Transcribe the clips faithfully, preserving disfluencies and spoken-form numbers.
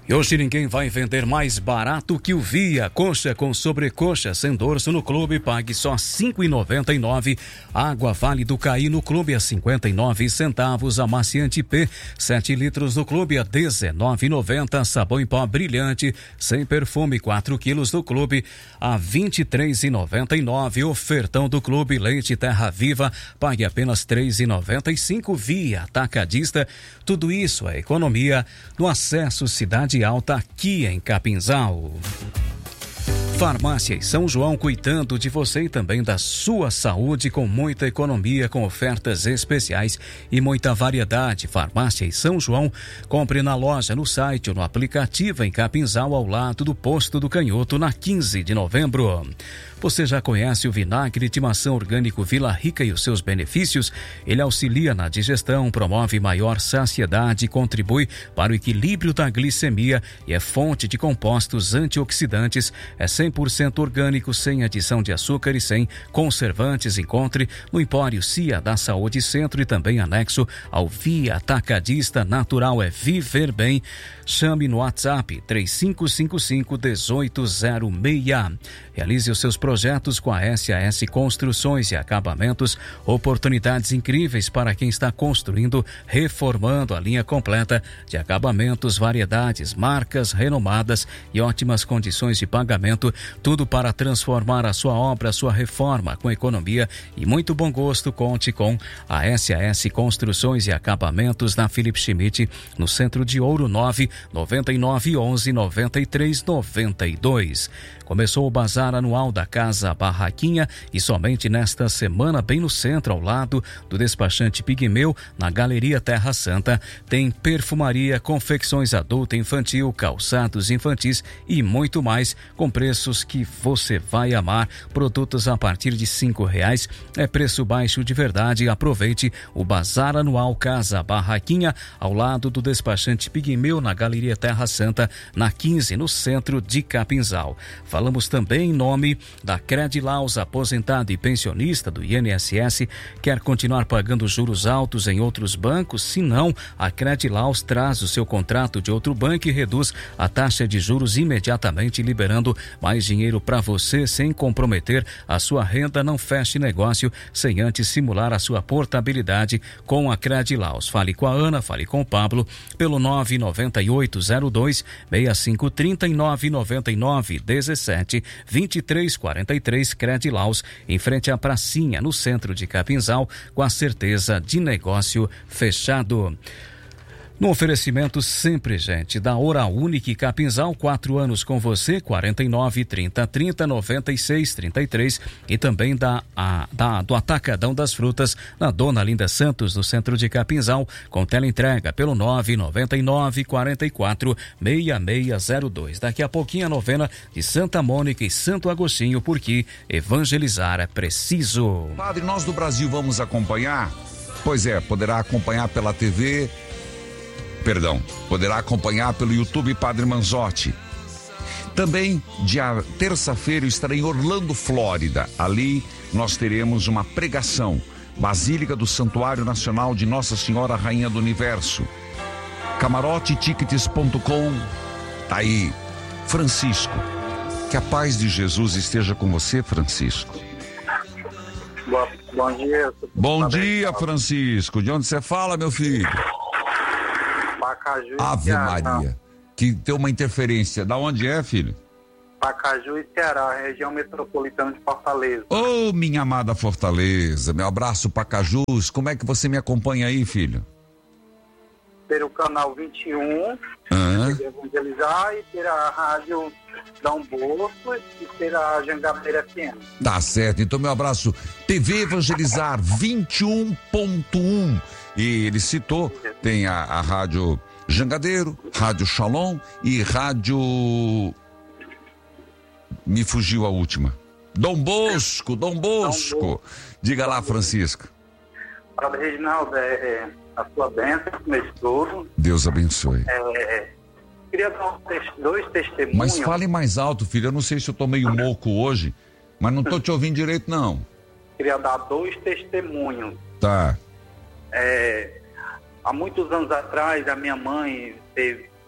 E hoje ninguém vai vender mais barato que o Via. Coxa com sobrecoxa sem dorso no clube, pague só cinco reais e noventa e nove centavos. Água Vale do Caí no clube a cinquenta e nove centavos. Amaciante P, sete litros no clube a dezenove reais e noventa centavos. Sabão em pó brilhante sem perfume, quatro quilos no clube a vinte e três reais e noventa e nove centavos. Ofertão do clube, leite Terra Viva, pague apenas três reais e noventa e cinco centavos. Via Atacadista, tudo isso é economia no acesso Cidade Alta aqui em Capinzal. Farmácia São João, cuidando de você e também da sua saúde, com muita economia, com ofertas especiais e muita variedade. Farmácia São João, compre na loja, no site ou no aplicativo em Capinzal, ao lado do Posto do Canhoto, na quinze de novembro. Você já conhece o vinagre de maçã orgânico Vila Rica e os seus benefícios? Ele auxilia na digestão, promove maior saciedade, contribui para o equilíbrio da glicemia e é fonte de compostos antioxidantes. É cem por cento orgânico, sem adição de açúcar e sem conservantes. Encontre no Empório Cia da Saúde Centro e também anexo ao Via Atacadista. Natural é viver bem. Chame no WhatsApp três cinco cinco cinco, um oito zero seis. Realize os seus projetos com a S A S Construções e Acabamentos. Oportunidades incríveis para quem está construindo, reformando. A linha completa de acabamentos, variedades, marcas renomadas e ótimas condições de pagamento. Tudo para transformar a sua obra, a sua reforma com economia e muito bom gosto. Conte com a S A S Construções e Acabamentos na Philip Schmidt, no centro de Ouro. Nove nove nove onze noventa e três noventa e dois. Começou o bazar anual da Casa Barraquinha e somente nesta semana, bem no centro, ao lado do despachante Pigmeu, na Galeria Terra Santa, tem perfumaria, confecções adulta, infantil, calçados infantis e muito mais, com preços que você vai amar. Produtos a partir de cinco reais, é preço baixo de verdade. Aproveite o bazar anual Casa Barraquinha, ao lado do despachante Pigmeu, na Galeria Terra Santa, na quinze, no centro de Capinzal. Falamos também em nome da Credilaus, aposentado e pensionista do I N S S, quer continuar pagando juros altos em outros bancos? Se não, a Credilaus traz o seu contrato de outro banco e reduz a taxa de juros imediatamente, liberando mais dinheiro para você sem comprometer a sua renda. Não feche negócio sem antes simular a sua portabilidade com a Credilaus. Fale com a Ana, fale com o Pablo pelo nove nove oito zero dois seis cinco três zero e nove nove nove dezessete vinte e três quarenta e três. Credilaus, em frente à pracinha, no centro de Capinzal, com a certeza de negócio fechado. No oferecimento sempre, gente, da Oral Unique Capinzal, quatro anos com você, quarenta e nove, trinta, trinta, noventa e seis, trinta e três, e também da, a, da, do Atacadão das Frutas, na Dona Linda Santos, no centro de Capinzal, com teleentrega pelo nove nove nove, quarenta e quatro, seis seis zero dois. Daqui a pouquinho a novena de Santa Mônica e Santo Agostinho, porque evangelizar é preciso. Padre, nós do Brasil vamos acompanhar? Pois é, poderá acompanhar pela T V... Perdão, poderá acompanhar pelo YouTube Padre Manzotti. Também, dia terça-feira, eu estarei em Orlando, Flórida. Ali nós teremos uma pregação, Basílica do Santuário Nacional de Nossa Senhora Rainha do Universo. camarote tickets ponto com. Tá aí, Francisco. Que a paz de Jesus esteja com você, Francisco. Bom, bom dia. Bom dia, Francisco. De onde você fala, meu filho? Pacaju, Ave Ceará. Maria, que tem uma interferência. Da onde é, filho? Pacaju e Ceará, região metropolitana de Fortaleza. Ô, oh, minha amada Fortaleza, meu abraço, Pacajus. Como é que você me acompanha aí, filho? Pelo canal vinte e um, ah. evangelizar, e pela rádio Dom Bosco e pela Jangabeira F M. Tá certo, então meu abraço, T V Evangelizar vinte e um ponto um. E ele citou, tem a, a rádio Jangadeiro, rádio Shalom e rádio... Me fugiu a última. Dom Bosco, Dom Bosco. Dom Bosco. Diga lá, Francisco. Padre Reginaldo, é, é, a sua bênção, mês todo. Deus abençoe. É, queria dar um, dois testemunhos. Mas fale mais alto, filho. Eu não sei se eu tô meio moco hoje, mas não tô te ouvindo direito, não. Queria dar dois testemunhos. Tá. É, há muitos anos atrás, a minha mãe teve,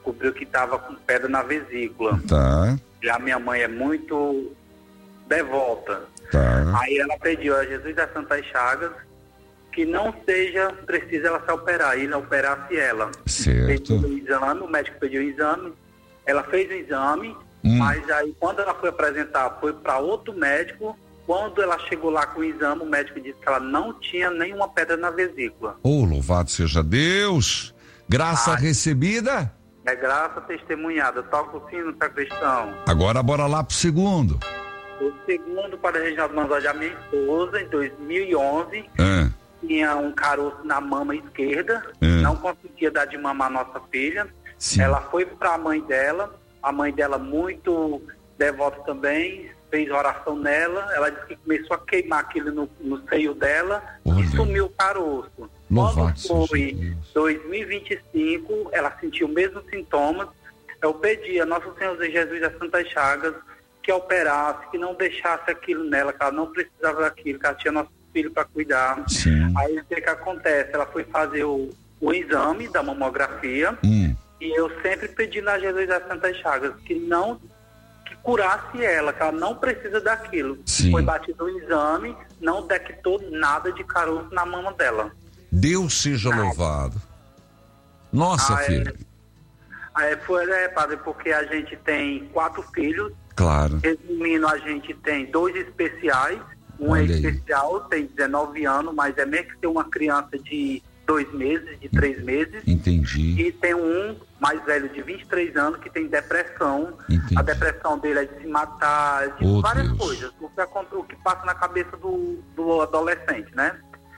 descobriu que estava com pedra na vesícula. Tá. E a minha mãe é muito devota. Tá. Aí ela pediu a Jesus das Santas Chagas que não seja preciso ela se operar, e não operasse ela. Certo. Pediu o exame, o médico pediu o exame, ela fez o exame, hum. mas aí quando ela foi apresentar, foi para outro médico. Quando ela chegou lá com o exame, o médico disse que ela não tinha nenhuma pedra na vesícula. Oh, louvado seja Deus! Graça Ai. recebida? É graça testemunhada. Toca o sino, sacristão. Agora bora lá pro segundo. O segundo, para a Reginaldo Manzotti, a minha esposa, em dois mil e onze, é. tinha um caroço na mama esquerda, é. não conseguia dar de mamar a nossa filha. Sim. Ela foi para a mãe dela, a mãe dela muito devota também, fez oração nela, ela disse que começou a queimar aquilo no, no seio dela. Olha. E sumiu o caroço. Louvado Quando foi dois mil e vinte e cinco, ela sentiu os mesmos sintomas. Eu pedi a Nosso Senhor Jesus das Santas Chagas que operasse, que não deixasse aquilo nela, que ela não precisava daquilo, que ela tinha nosso filho para cuidar. Sim. Aí o que que acontece? Ela foi fazer o, o exame da mamografia hum. e eu sempre pedi na Jesus das Santas Chagas que não que curasse ela, que ela não precisa daquilo. Sim. Foi batido o exame, não detectou nada de caroço na mama dela. Deus seja ah. louvado. Nossa, ah, filha. É, é, foi, é, padre, porque a gente tem quatro filhos. Claro. Resumindo, a gente tem dois especiais. Um Olha é aí. especial, tem dezenove anos, mas é mesmo que tem uma criança de dois meses, de três meses. Entendi. E tem um mais velho de vinte e três anos que tem depressão. Entendi. A depressão dele é de se matar, de Oh, várias Deus. coisas. O que, o que passa na cabeça do, do adolescente, né?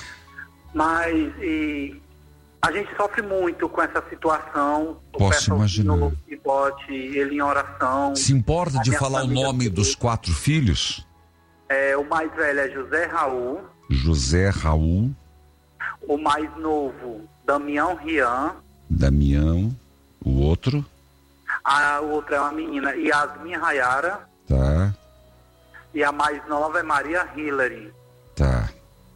Mas e, a gente sofre muito com essa situação. Posso imaginar. E bote ele em oração. Se importa A de minha falar o família nome feliz. dos quatro filhos? É, o mais velho é José Raul. José Raul. O mais novo, Damião Rian. Damião. O outro? A o outro é uma menina, Yasmin Rayara. Tá. E a mais nova é Maria Hillary. Tá.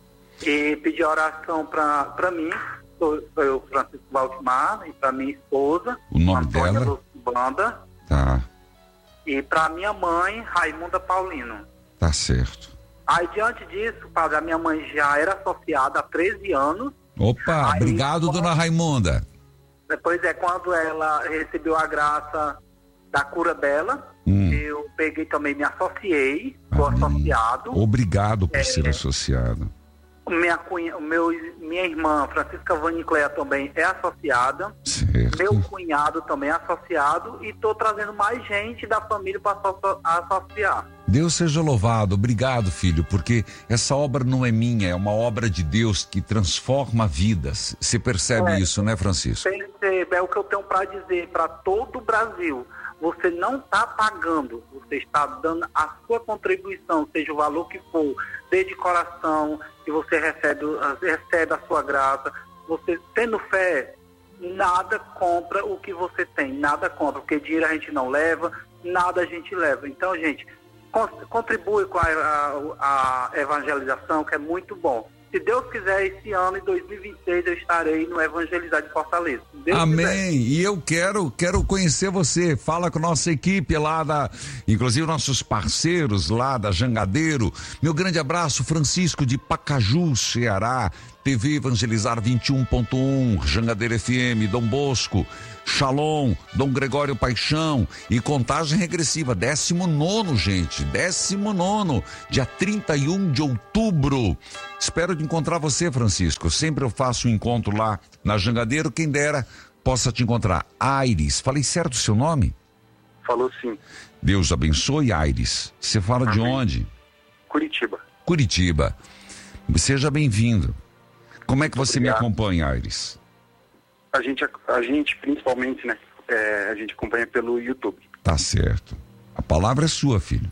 E pedi oração para mim, sou, sou eu, Francisco Valdemar, e para minha esposa, O nome Antônia dela? Lúcia Banda. Tá. E para minha mãe, Raimunda Paulino. Tá certo. Aí, diante disso, padre, a minha mãe já era associada há treze anos. Opa, Aí, obrigado, quando, dona Raimunda. Depois é quando ela recebeu a graça da cura dela, Hum. eu peguei também, me associei, sou Amém. associado. Obrigado por É, ser associado. Minha, cunha, meu, minha irmã, Francisca Vanicléa, também é associada. Certo. Meu cunhado também é associado. E estou trazendo mais gente da família para associar. Deus seja louvado. Obrigado, filho, porque essa obra não é minha, é uma obra de Deus que transforma vidas. Você percebe É. isso, né, Francisco? Perceba, é o que eu tenho para dizer para todo o Brasil. Você não está pagando, você está dando a sua contribuição, seja o valor que for, desde coração, que você recebe, recebe a sua graça. Você tendo fé, nada compra o que você tem, nada compra, porque dinheiro a gente não leva, nada a gente leva. Então, gente, contribui com a, a, a evangelização, que é muito bom. Se Deus quiser, esse ano, em dois mil e vinte e seis, eu estarei no Evangelizar de Fortaleza. Deus Amém. quiser. E eu quero, quero conhecer você. Fala com nossa equipe lá da, inclusive nossos parceiros lá da Jangadeiro. Meu grande abraço, Francisco de Pacaju, Ceará. T V Evangelizar vinte e um ponto um, Jangadeiro F M, Dom Bosco, Shalom, Dom Gregório Paixão e contagem regressiva, décimo nono, gente, décimo nono, dia trinta e um de outubro. Espero de encontrar você, Francisco. Sempre eu faço um encontro lá na Jangadeiro, quem dera possa te encontrar. Aires, falei certo o seu nome? Falou sim. Deus abençoe, Aires. Você fala de Amém. onde? Curitiba. Curitiba. Seja bem-vindo. Como é que você Obrigado. me acompanha, Aires? A gente, a gente principalmente, né? É, a gente acompanha pelo YouTube. Tá certo. A palavra é sua, filho.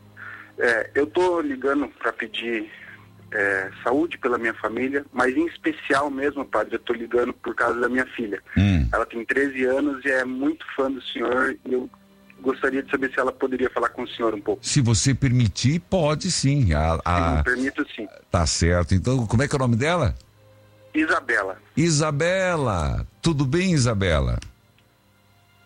É, eu tô ligando para pedir é, saúde pela minha família, mas em especial mesmo, padre, eu tô ligando por causa da minha filha. Hum. Ela tem treze anos e é muito fã do senhor e eu gostaria de saber se ela poderia falar com o senhor um pouco. Se você permitir, pode sim. A, a... Sim, permito sim. Tá certo. Então, como é que é o nome dela? Isabela. Isabela. Tudo bem, Isabela?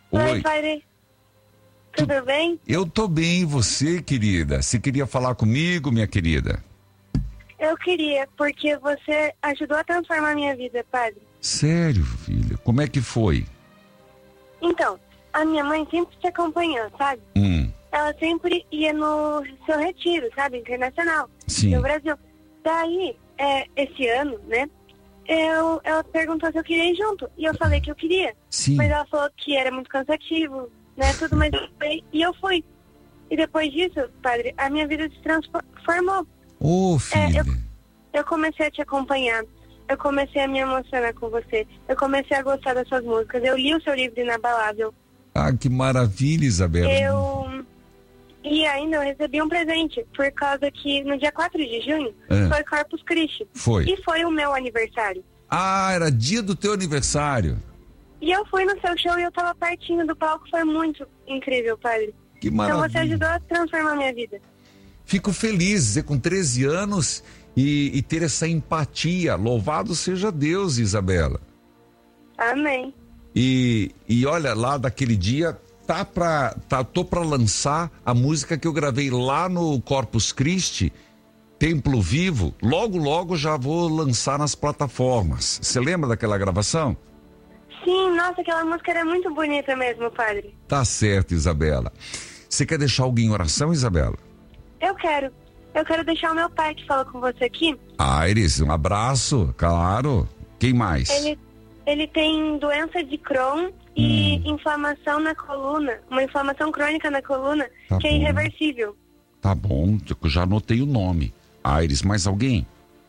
Oi, Padre. Tudo tu... bem? Eu tô bem, e você, querida? Você queria falar comigo, minha querida? Eu queria, porque você ajudou a transformar a minha vida, Padre. Sério, filha? Como é que foi? Então, a minha mãe sempre te acompanhou, sabe? Hum. Ela sempre ia no seu retiro, sabe? Internacional. Sim. No Brasil. Daí, é, esse ano, né? Eu, ela perguntou se eu queria ir junto. E eu falei que eu queria. Sim. Mas ela falou que era muito cansativo, né? Tudo, mas eu fui, e eu fui. E depois disso, Padre, a minha vida se transformou. Ô, oh, filha. É, eu, eu comecei a te acompanhar. Eu comecei a me emocionar com você. Eu comecei a gostar das suas músicas. Eu li o seu livro Inabalável. Ah, que maravilha, Isabela. Eu... E ainda eu recebi um presente, por causa que no dia quatro de junho é. foi Corpus Christi. Foi. E foi o meu aniversário. Ah, era dia do teu aniversário. E eu fui no seu show e eu tava pertinho do palco. Foi muito incrível, Padre. Que maravilha. Então você ajudou a transformar a minha vida. Fico feliz de ser com treze anos e, e ter essa empatia. Louvado seja Deus, Isabela. Amém. E, e olha, lá daquele dia, tá pra, tá, tô pra lançar a música que eu gravei lá no Corpus Christi, Templo Vivo. Logo, logo já vou lançar nas plataformas. Você lembra daquela gravação? Sim, nossa, aquela música era muito bonita mesmo, Padre. Tá certo, Isabela. Você quer deixar alguém em oração, Isabela? Eu quero. Eu quero deixar o meu pai que falou com você aqui. Aires, um abraço, claro. Quem mais? Ele, ele tem doença de Crohn e hum. inflamação na coluna, uma inflamação crônica na coluna, tá que bom. É irreversível. Tá bom, eu já anotei o nome. Aires, mais alguém?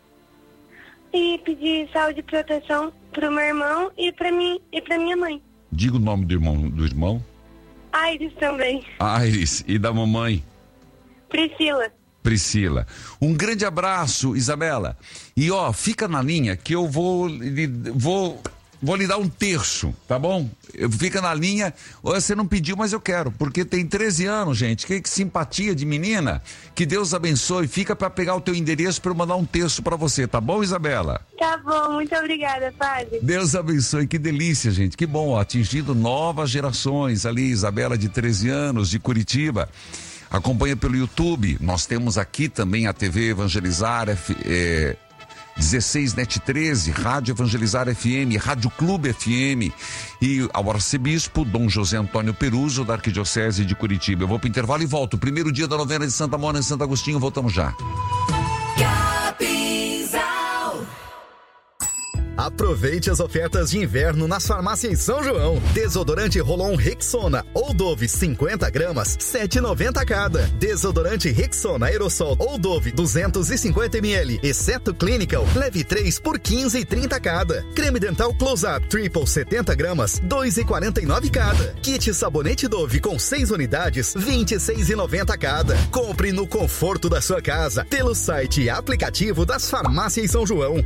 E pedir saúde e proteção pro meu irmão e pra mim e pra minha mãe. Diga o nome do irmão, do irmão. Aires também. Aires, e da mamãe? Priscila. Priscila. Um grande abraço, Isabela. E ó, fica na linha que eu vou vou vou lhe dar um terço, tá bom? Fica na linha. Você não pediu, mas eu quero, porque tem treze anos, gente. Que, que simpatia de menina. Que Deus abençoe. Fica para pegar o teu endereço para eu mandar um terço para você, tá bom, Isabela? Tá bom, muito obrigada, Padre. Deus abençoe, que delícia, gente. Que bom, ó, atingindo novas gerações ali, Isabela de treze anos, de Curitiba. Acompanha pelo YouTube. Nós temos aqui também a T V Evangelizar F, é, dezesseis Net treze, Rádio Evangelizar F M, Rádio Clube F M e ao arcebispo Dom José Antônio Peruso da Arquidiocese de Curitiba. Eu vou pro intervalo e volto. Primeiro dia da novena de Santa Mônica e Santo Agostinho, voltamos já. Aproveite as ofertas de inverno nas farmácias São João. Desodorante Rolon Rexona ou Dove cinquenta gramas, sete reais e noventa centavos cada. Desodorante Rexona Aerosol ou Dove duzentos e cinquenta mililitros, exceto Clinical, leve três por quinze reais e trinta centavos cada. Creme dental Close Up Triple setenta gramas, dois reais e quarenta e nove centavos cada. Kit sabonete Dove com seis unidades, vinte e seis reais e noventa centavos cada. Compre no conforto da sua casa pelo site e aplicativo das farmácias São João.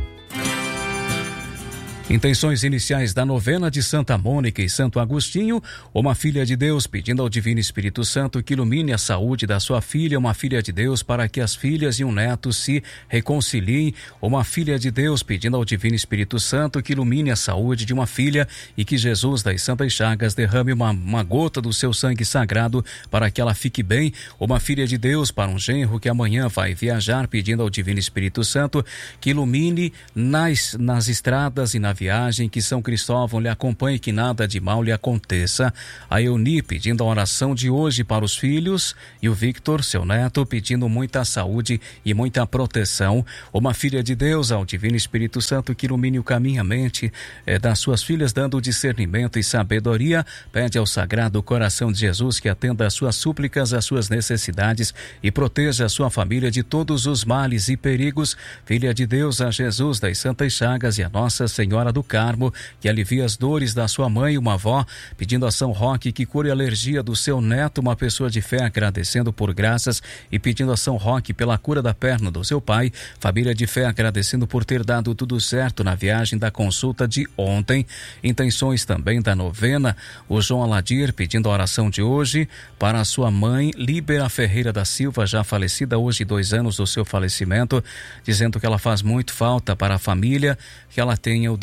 Intenções iniciais da novena de Santa Mônica e Santo Agostinho. Uma filha de Deus pedindo ao Divino Espírito Santo que ilumine a saúde da sua filha. Uma filha de Deus para que as filhas e um neto se reconciliem. Uma filha de Deus pedindo ao Divino Espírito Santo que ilumine a saúde de uma filha e que Jesus das Santas Chagas derrame uma, uma gota do seu sangue sagrado para que ela fique bem. Uma filha de Deus para um genro que amanhã vai viajar pedindo ao Divino Espírito Santo que ilumine nas, nas estradas e na viagem, que São Cristóvão lhe acompanhe, que nada de mal lhe aconteça. A Euni pedindo a oração de hoje para os filhos e o Victor, seu neto, pedindo muita saúde e muita proteção. Uma filha de Deus ao Divino Espírito Santo que ilumine o caminho, a mente eh, das suas filhas, dando discernimento e sabedoria. Pede ao Sagrado Coração de Jesus que atenda às suas súplicas, às suas necessidades e proteja a sua família de todos os males e perigos. Filha de Deus a Jesus das Santas Chagas e a Nossa Senhora do Carmo, que alivia as dores da sua mãe, uma avó, pedindo a São Roque que cure a alergia do seu neto, uma pessoa de fé agradecendo por graças e pedindo a São Roque pela cura da perna do seu pai, família de fé agradecendo por ter dado tudo certo na viagem da consulta de ontem. Intenções também da novena, o João Aladir pedindo a oração de hoje para a sua mãe, Líbera Ferreira da Silva, já falecida hoje, dois anos do seu falecimento, dizendo que ela faz muito falta para a família, que ela tenha o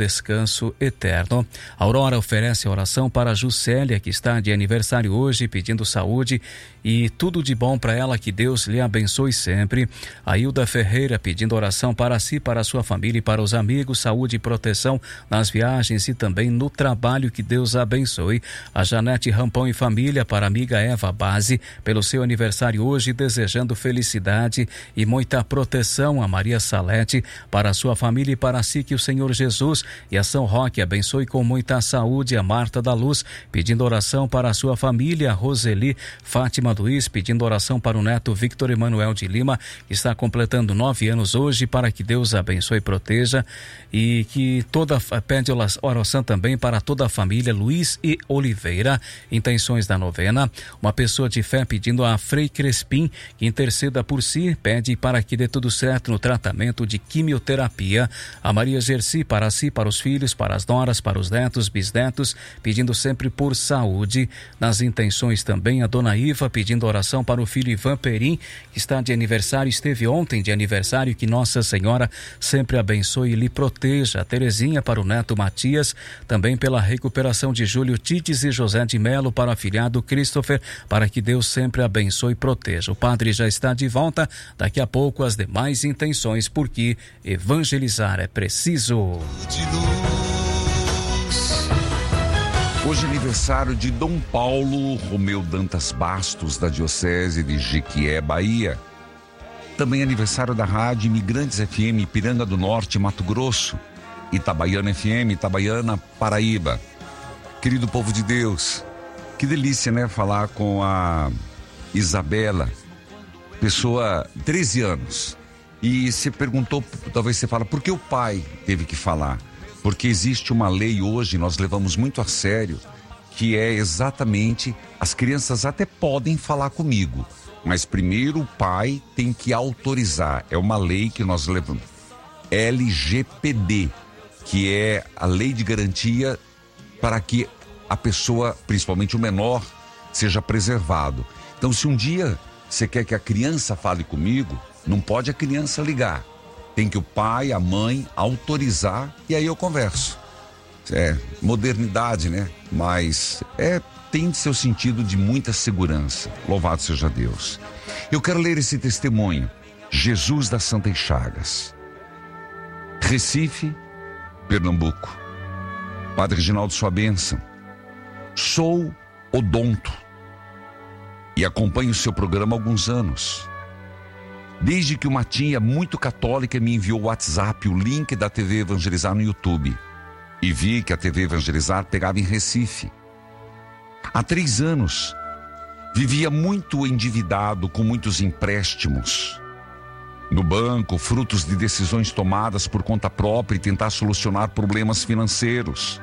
descanso eterno. A Aurora oferece oração para a Juscelia, que está de aniversário hoje, pedindo saúde e tudo de bom para ela, que Deus lhe abençoe sempre. A Hilda Ferreira pedindo oração para si, para a sua família e para os amigos, saúde e proteção nas viagens e também no trabalho, que Deus abençoe. A Janete Rampão e família, para a amiga Eva Base, pelo seu aniversário hoje, desejando felicidade e muita proteção. A Maria Salete, para a sua família e para si, que o Senhor Jesus e a São Roque abençoe com muita saúde. A Marta da Luz pedindo oração para a sua família. A Roseli Fátima Luiz pedindo oração para o neto Victor Emanuel de Lima, que está completando nove anos hoje, para que Deus abençoe e proteja, e que toda pede oração também para toda a família Luiz e Oliveira. Intenções da novena: uma pessoa de fé pedindo a Frei Crespim que interceda por si, pede para que dê tudo certo no tratamento de quimioterapia. A Maria Gersi, para si, para os filhos, para as noras, para os netos, bisnetos, pedindo sempre por saúde. Nas intenções também a Dona Iva pedindo oração para o filho Ivan Perim, que está de aniversário, esteve ontem de aniversário, que Nossa Senhora sempre abençoe e lhe proteja. A Terezinha para o neto Matias, também pela recuperação de Júlio Tites e José de Melo, para o afilhado Christopher, para que Deus sempre abençoe e proteja. O padre já está de volta, daqui a pouco as demais intenções, porque evangelizar é preciso. Hoje é aniversário de Dom Paulo Romeu Dantas Bastos, da Diocese de Jequié, Bahia. Também aniversário da Rádio Imigrantes F M, Ipiranga do Norte, Mato Grosso. Itabaiana F M, Itabaiana, Paraíba. Querido povo de Deus, que delícia, né? Falar com a Isabela, pessoa, treze anos. E você perguntou, talvez você fala, por que o pai teve que falar? Porque existe uma lei hoje, nós levamos muito a sério, que é exatamente, as crianças até podem falar comigo, mas primeiro o pai tem que autorizar. É uma lei que nós levamos, L G P D, que é a lei de garantia para que a pessoa, principalmente o menor, seja preservado. Então, se um dia você quer que a criança fale comigo, não pode a criança ligar. Tem que o pai, a mãe autorizar, e aí eu converso. É modernidade, né? Mas é, tem seu sentido de muita segurança. Louvado seja Deus. Eu quero ler esse testemunho. Jesus das Santas Chagas. Recife, Pernambuco. Padre Reginaldo, sua bênção. Sou odonto e acompanho o seu programa há alguns anos. Desde que uma tia muito católica me enviou o WhatsApp, o link da T V Evangelizar no YouTube, e vi que a T V Evangelizar pegava em Recife. Há três anos, vivia muito endividado, com muitos empréstimos no banco, frutos de decisões tomadas por conta própria e tentar solucionar problemas financeiros.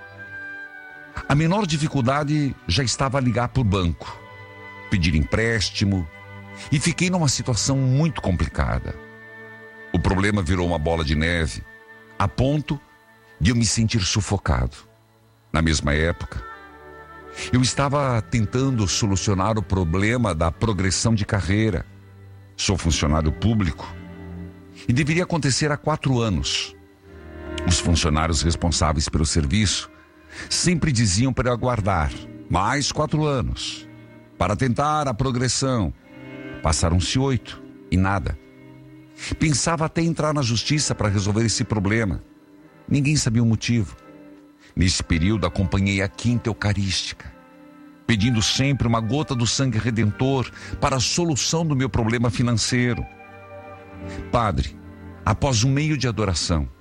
A menor dificuldade já estava a ligar para o banco, pedir empréstimo, e fiquei numa situação muito complicada. O problema virou uma bola de neve, a ponto de eu me sentir sufocado. Na mesma época, eu estava tentando solucionar o problema da progressão de carreira. Sou funcionário público e deveria acontecer há quatro anos. Os funcionários responsáveis pelo serviço sempre diziam para eu aguardar mais quatro anos para tentar a progressão. Passaram-se oito e nada. Pensava até entrar na justiça para resolver esse problema. Ninguém sabia o motivo. Nesse período acompanhei a quinta eucarística, pedindo sempre uma gota do sangue redentor para a solução do meu problema financeiro. Padre, após um meio de adoração,